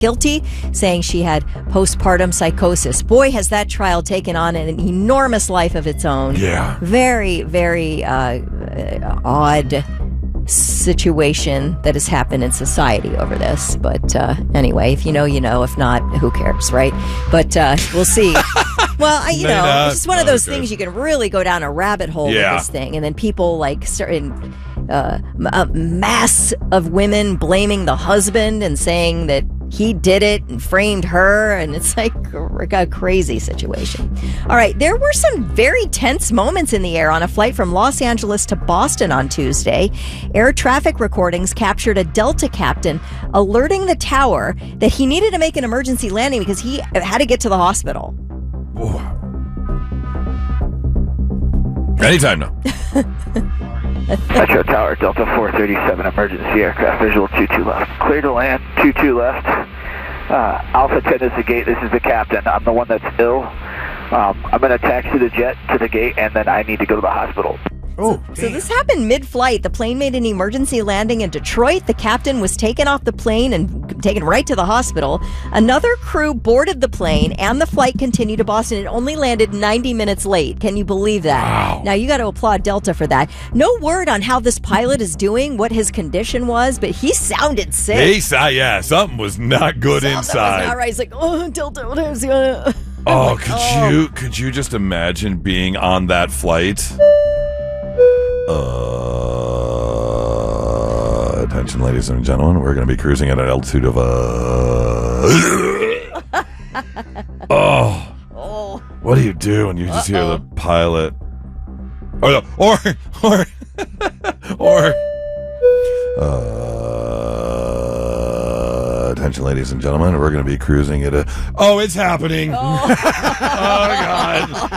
guilty, saying she had postpartum psychosis. Boy, has that trial taken on an enormous life of its own. Yeah. Very, very odd situation that has happened in society over this. But anyway, if you know, you know. If not, who cares, right? But we'll see. Well, it's just one of those things you can really go down a rabbit hole with this thing. And then people like certain a mass of women blaming the husband and saying that he did it and framed her, and it's like a crazy situation. All right, there were some very tense moments in the air on a flight from Los Angeles to Boston on Tuesday. Air traffic recordings captured a Delta captain alerting the tower that he needed to make an emergency landing because he had to get to the hospital. Ooh. Anytime now. Metro Tower, Delta 437, emergency aircraft, visual 22 left. Clear to land, 22 left. Alpha 10 is the gate, this is the captain. I'm the one that's ill. I'm going to taxi the jet to the gate, and then I need to go to the hospital. So this happened mid-flight. The plane made an emergency landing in Detroit. The captain was taken off the plane and taken right to the hospital. Another crew boarded the plane, and the flight continued to Boston. It only landed 90 minutes late. Can you believe that? Wow. Now, you got to applaud Delta for that. No word on how this pilot is doing, what his condition was, but he sounded sick. Something was not good inside. Was not right. He's like, Delta, what is going to... Could you just imagine being on that flight? Attention, ladies and gentlemen. We're going to be cruising at an altitude of what do you do when you just hear the pilot? Attention, ladies and gentlemen. We're going to be cruising at a... Oh, it's happening. Oh, God.